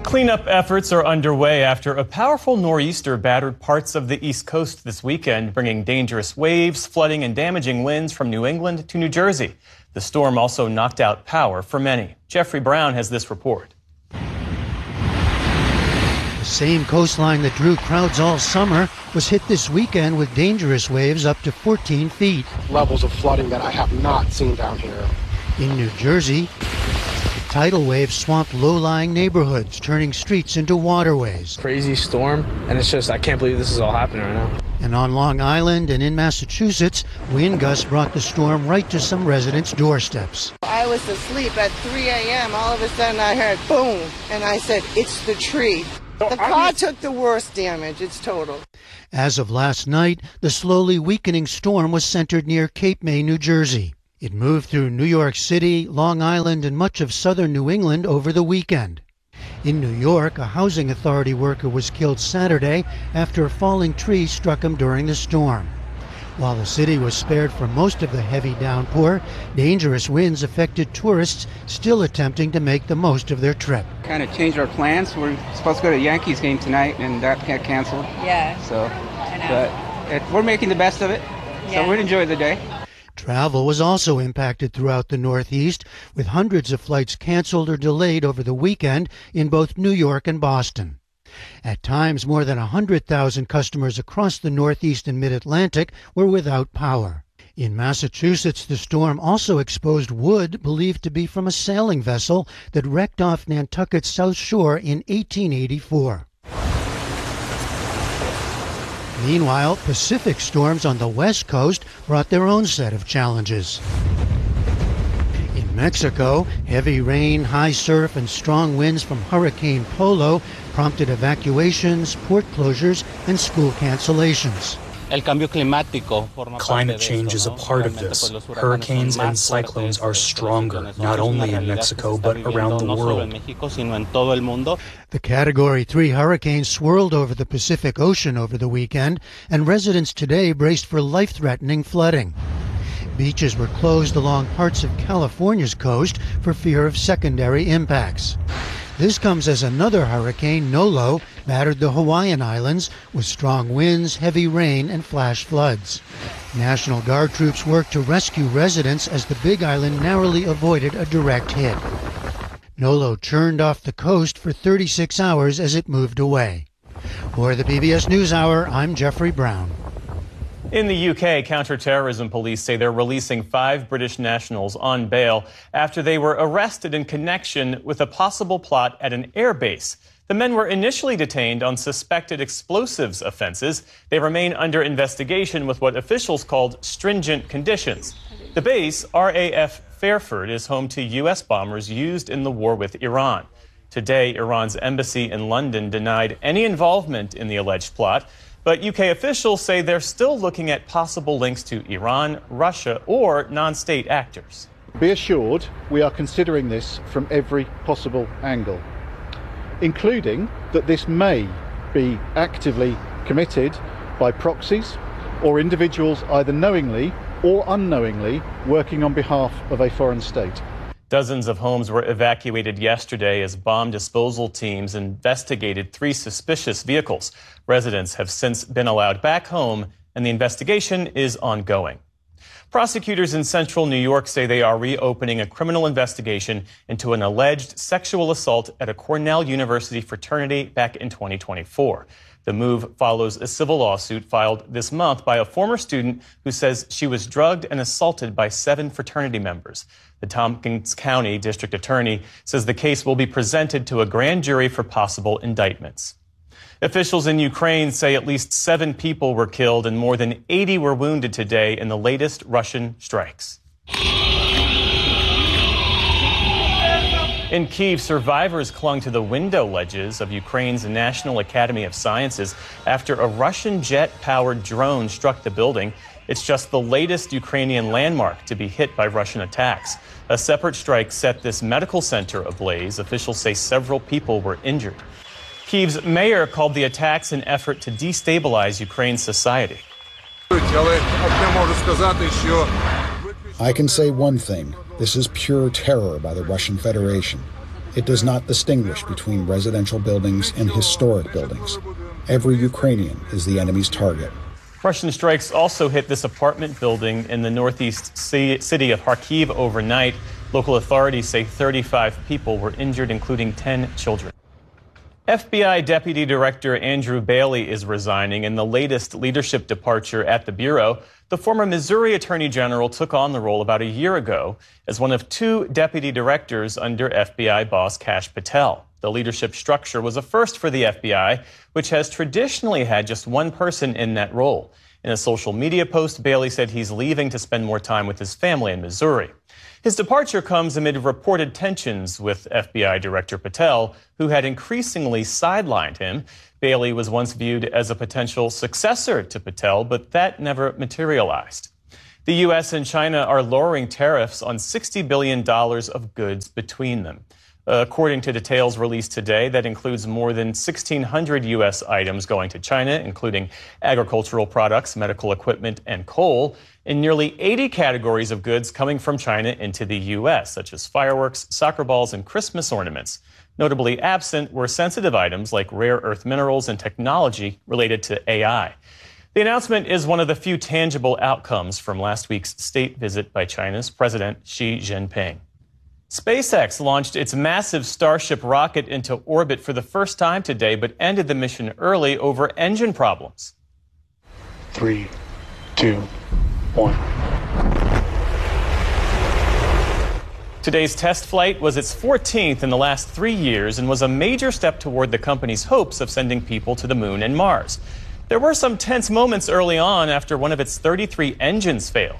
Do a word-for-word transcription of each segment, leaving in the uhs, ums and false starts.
Cleanup efforts are underway after a powerful nor'easter battered parts of the East Coast this weekend, bringing dangerous waves, flooding, and damaging winds from New England to New Jersey. The storm also knocked out power for many. Jeffrey Brown has this report. The same coastline that drew crowds all summer was hit this weekend with dangerous waves up to fourteen feet. Levels of flooding that I have not seen down here. In New Jersey, tidal waves swamped low-lying neighborhoods, turning streets into waterways. Crazy storm, and it's just, I can't believe this is all happening right now. And on Long Island and in Massachusetts, wind gusts brought the storm right to some residents' doorsteps. I was asleep at three a.m. All of a sudden I heard boom, and I said, it's the tree. The car took the worst damage. It's total. As of last night, the slowly weakening storm was centered near Cape May, New Jersey. It moved through New York City, Long Island, and much of southern New England over the weekend. In New York, a housing authority worker was killed Saturday after a falling tree struck him during the storm. While the city was spared from most of the heavy downpour, dangerous winds affected tourists still attempting to make the most of their trip. Kind of changed our plans. We're supposed to go to the Yankees game tonight, and that got canceled. Yeah. So, I know. but it, we're making the best of it. Yeah. So we'd enjoy the day. Travel was also impacted throughout the Northeast, with hundreds of flights canceled or delayed over the weekend in both New York and Boston. At times, more than one hundred thousand customers across the Northeast and Mid-Atlantic were without power. In Massachusetts, the storm also exposed wood believed to be from a sailing vessel that wrecked off Nantucket's South Shore in eighteen eighty-four. Meanwhile, Pacific storms on the West Coast brought their own set of challenges. In Mexico, heavy rain, high surf, and strong winds from Hurricane Polo prompted evacuations, port closures, and school cancellations. Climate change is a part of this. Hurricanes and cyclones are stronger, not only in Mexico, but around the world. The Category three hurricane swirled over the Pacific Ocean over the weekend, and residents today braced for life-threatening flooding. Beaches were closed along parts of California's coast for fear of secondary impacts. This comes as another hurricane, Nolo, battered the Hawaiian Islands with strong winds, heavy rain, and flash floods. National Guard troops worked to rescue residents as the Big Island narrowly avoided a direct hit. Nolo churned off the coast for thirty-six hours as it moved away. For the P B S NewsHour, I'm Jeffrey Brown. In the U K, counterterrorism police say they're releasing five British nationals on bail after they were arrested in connection with a possible plot at an airbase. The men were initially detained on suspected explosives offenses. They remain under investigation with what officials called stringent conditions. The base, R A F Fairford, is home to U S bombers used in the war with Iran. Today, Iran's embassy in London denied any involvement in the alleged plot. But U K officials say they're still looking at possible links to Iran, Russia, or non-state actors. Be assured, we are considering this from every possible angle, including that this may be actively committed by proxies or individuals either knowingly or unknowingly working on behalf of a foreign state. Dozens of homes were evacuated yesterday as bomb disposal teams investigated three suspicious vehicles. Residents have since been allowed back home, and the investigation is ongoing. Prosecutors in central New York say they are reopening a criminal investigation into an alleged sexual assault at a Cornell University fraternity back in twenty twenty-four. The move follows a civil lawsuit filed this month by a former student who says she was drugged and assaulted by seven fraternity members. The Tompkins County District Attorney says the case will be presented to a grand jury for possible indictments. Officials in Ukraine say at least seven people were killed and more than eighty were wounded today in the latest Russian strikes. In Kyiv, survivors clung to the window ledges of Ukraine's National Academy of Sciences after a Russian jet-powered drone struck the building. It's just the latest Ukrainian landmark to be hit by Russian attacks. A separate strike set this medical center ablaze. Officials say several people were injured. Kyiv's mayor called the attacks an effort to destabilize Ukraine's society. I can say one thing. This is pure terror by the Russian Federation. It does not distinguish between residential buildings and historic buildings. Every Ukrainian is the enemy's target. Russian strikes also hit this apartment building in the northeast city of Kharkiv overnight. Local authorities say thirty-five people were injured, including ten children. F B I Deputy Director Andrew Bailey is resigning in the latest leadership departure at the Bureau. The former Missouri Attorney General took on the role about a year ago as one of two deputy directors under F B I boss Kash Patel. The leadership structure was a first for the F B I, which has traditionally had just one person in that role. In a social media post, Bailey said he's leaving to spend more time with his family in Missouri. His departure comes amid reported tensions with F B I Director Patel, who had increasingly sidelined him. Bailey was once viewed as a potential successor to Patel, but that never materialized. The U S and China are lowering tariffs on sixty billion dollars of goods between them. According to details released today, that includes more than sixteen hundred U S items going to China, including agricultural products, medical equipment, and coal, and nearly eighty categories of goods coming from China into the U S, such as fireworks, soccer balls, and Christmas ornaments. Notably absent were sensitive items like rare earth minerals and technology related to A I. The announcement is one of the few tangible outcomes from last week's state visit by China's President Xi Jinping. SpaceX launched its massive Starship rocket into orbit for the first time today, but ended the mission early over engine problems. Three, two, one. Today's test flight was its fourteenth in the last three years and was a major step toward the company's hopes of sending people to the moon and Mars. There were some tense moments early on after one of its thirty-three engines failed.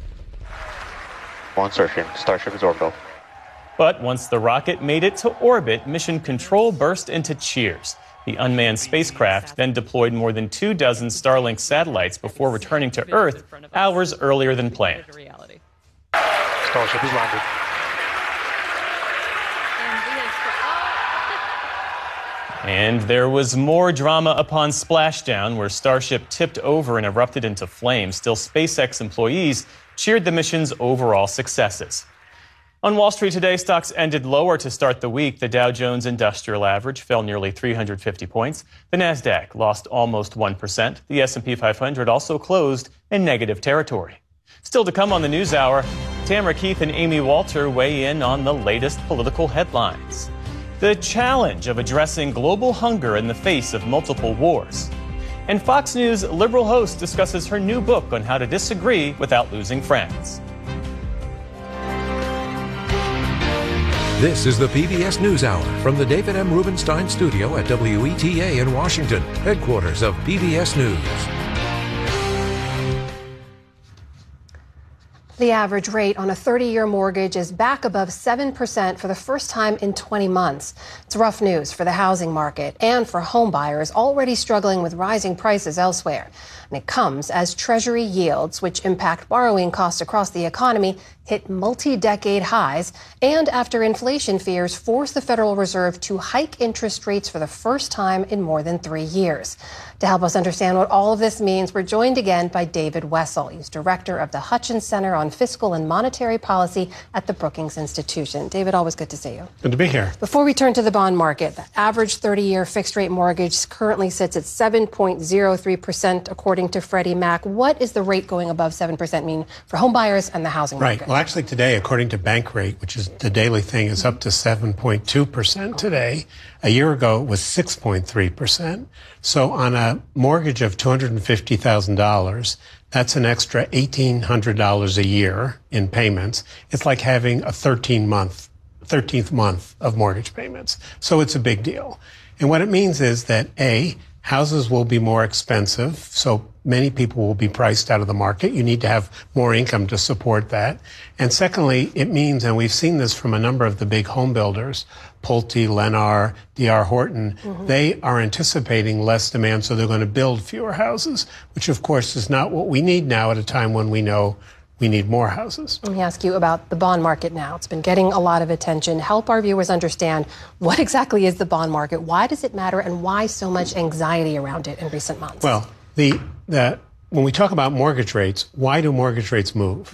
One insertion. Starship is orbital. But once the rocket made it to orbit, Mission Control burst into cheers. The unmanned spacecraft then deployed more than two dozen Starlink satellites before returning to Earth hours earlier than planned. Starship is landed. And there was more drama upon splashdown, where Starship tipped over and erupted into flames. Still, SpaceX employees cheered the mission's overall successes. On Wall Street today, stocks ended lower to start the week. The Dow Jones Industrial Average fell nearly three hundred fifty points. The Nasdaq lost almost one percent. The S and P five hundred also closed in negative territory. Still to come on the News Hour, Tamara Keith and Amy Walter weigh in on the latest political headlines. The challenge of addressing global hunger in the face of multiple wars. And Fox News liberal host discusses her new book on how to disagree without losing friends. This is the P B S NewsHour from the David M. Rubenstein studio at W E T A in Washington, headquarters of P B S News. The average rate on a thirty-year mortgage is back above seven percent for the first time in twenty months. It's rough news for the housing market and for home buyers already struggling with rising prices elsewhere. And it comes as Treasury yields, which impact borrowing costs across the economy, hit multi-decade highs, and after inflation fears force the Federal Reserve to hike interest rates for the first time in more than three years. To help us understand what all of this means, we're joined again by David Wessel. He's director of the Hutchins Center on Fiscal and Monetary Policy at the Brookings Institution. David, always good to see you. Good to be here. Before we turn to the bond market, the average thirty-year fixed-rate mortgage currently sits at seven point zero three percent, according to Freddie Mac. What is the rate going above seven percent mean for home buyers and the housing market? Right. Well, actually today, according to Bankrate, which is the daily thing, is up to seven point two percent today. A year ago, it was six point three percent. So on a mortgage of two hundred fifty thousand dollars, that's an extra eighteen hundred dollars a year in payments. It's like having a thirteen month, thirteenth month of mortgage payments. So it's a big deal. And what it means is that, A, houses will be more expensive, so many people will be priced out of the market. You need to have more income to support that. And secondly, it means, and we've seen this from a number of the big home builders, Pulte, Lennar, D R Horton, mm-hmm. they are anticipating less demand, so they're going to build fewer houses, which of course is not what we need now at a time when we know we need more houses. Let me ask you about the bond market now. It's been getting a lot of attention. Help our viewers understand what exactly is the bond market, why does it matter, and why so much anxiety around it in recent months? Well, the, the when we talk about mortgage rates, why do mortgage rates move? Mm-hmm.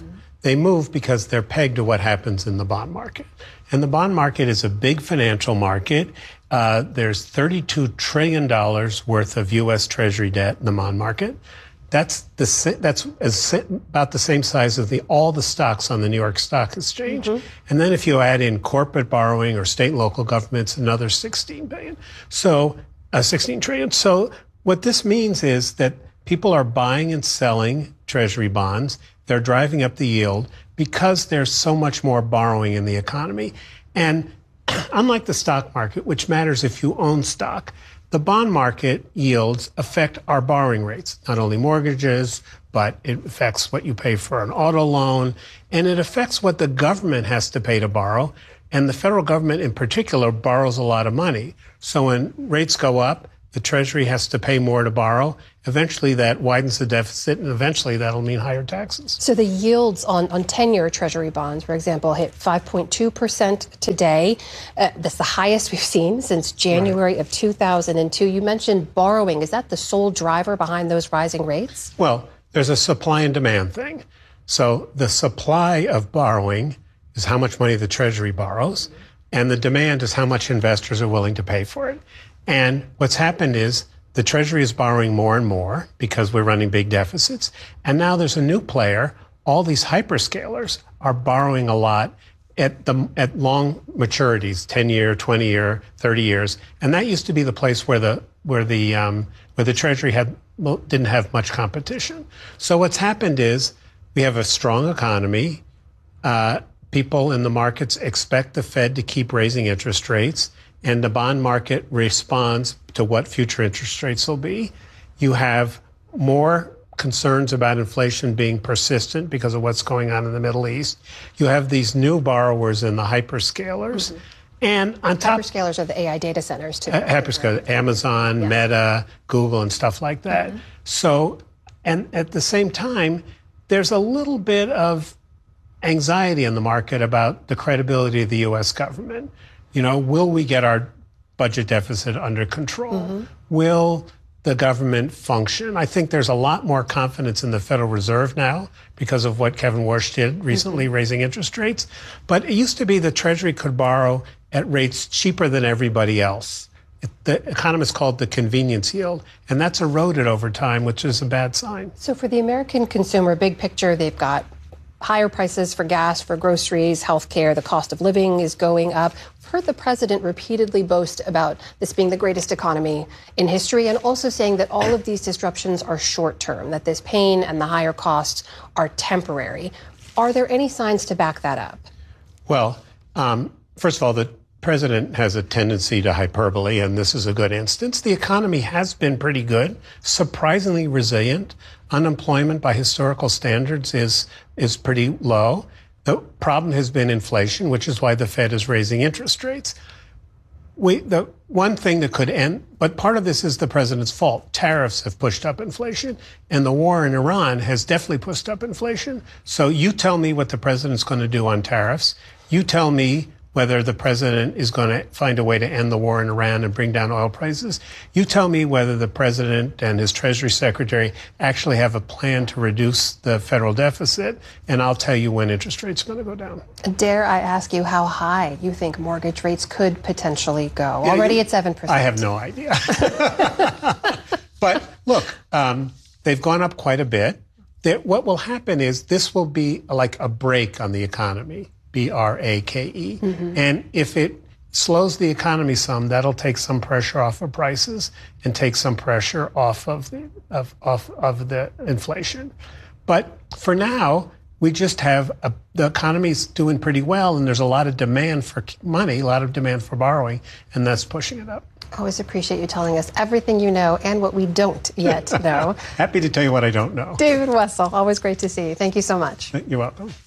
They move because they're pegged to what happens in the bond market. And the bond market is a big financial market. Uh, there's thirty-two trillion dollars worth of U S Treasury debt in the bond market. That's the that's as, about the same size as the all the stocks on the New York Stock Exchange. Mm-hmm. And then if you add in corporate borrowing or state and local governments, another sixteen billion. So uh, sixteen trillion. So what this means is that people are buying and selling Treasury bonds. They're driving up the yield because there's so much more borrowing in the economy. And unlike the stock market, which matters if you own stock, the bond market yields affect our borrowing rates, not only mortgages, but it affects what you pay for an auto loan, and it affects what the government has to pay to borrow. And the federal government in particular borrows a lot of money. So when rates go up, the Treasury has to pay more to borrow. Eventually that widens the deficit, and eventually that'll mean higher taxes. So the yields on, on ten-year Treasury bonds, for example, hit five point two percent today. Uh, that's the highest we've seen since January right. of two thousand two. You mentioned borrowing. Is that the sole driver behind those rising rates? Well, there's a supply and demand thing. So the supply of borrowing is how much money the Treasury borrows, and the demand is how much investors are willing to pay for it. And what's happened is the Treasury is borrowing more and more because we're running big deficits. And now there's a new player. All these hyperscalers are borrowing a lot at the at long maturities, ten year, twenty year, thirty years. And that used to be the place where the where the um, where the Treasury had didn't have much competition. So what's happened is we have a strong economy. Uh, people in the markets expect the Fed to keep raising interest rates, and the bond market responds to what future interest rates will be. You have more concerns about inflation being persistent because of what's going on in the Middle East. You have these new borrowers in the hyperscalers. Mm-hmm. And on top, hyperscalers are the A I data centers too. Uh, hyperscalers, right? Amazon, yeah. Meta, Google, and stuff like that. Mm-hmm. So, and at the same time, there's a little bit of anxiety in the market about the credibility of the U S government. You know, will we get our budget deficit under control? Mm-hmm. Will the government function? I think there's a lot more confidence in the Federal Reserve now because of what Kevin Warsh did recently, mm-hmm. raising interest rates. But it used to be the Treasury could borrow at rates cheaper than everybody else. It, the economists call it the convenience yield, and that's eroded over time, which is a bad sign. So for the American consumer, big picture, they've got higher prices for gas, for groceries, healthcare. The cost of living is going up. We've heard the president repeatedly boast about this being the greatest economy in history, and also saying that all of these disruptions are short term, that this pain and the higher costs are temporary. Are there any signs to back that up? Well, um, first of all, the president has a tendency to hyperbole, and this is a good instance. The economy has been pretty good, surprisingly resilient. Unemployment by historical standards is is pretty low. The problem has been inflation, which is why the Fed is raising interest rates. We, the one thing that could end, but part of this is the president's fault. Tariffs have pushed up inflation, and the war in Iran has definitely pushed up inflation. So you tell me what the president's going to do on tariffs. You tell me whether the president is going to find a way to end the war in Iran and bring down oil prices. You tell me whether the president and his Treasury Secretary actually have a plan to reduce the federal deficit, and I'll tell you when interest rates are going to go down. Dare I ask you how high you think mortgage rates could potentially go? Already at seven percent. I have no idea. But look, um, they've gone up quite a bit. They're, what will happen is this will be like a brake on the economy. B R A K E. Mm-hmm. And if it slows the economy some, that'll take some pressure off of prices and take some pressure off of the of off of the inflation. But for now, we just have a, the economy's doing pretty well, and there's a lot of demand for money, a lot of demand for borrowing, and that's pushing it up. Always appreciate you telling us everything you know and what we don't yet know. Happy to tell you what I don't know. David Wessel, always great to see you. Thank you so much. You're welcome.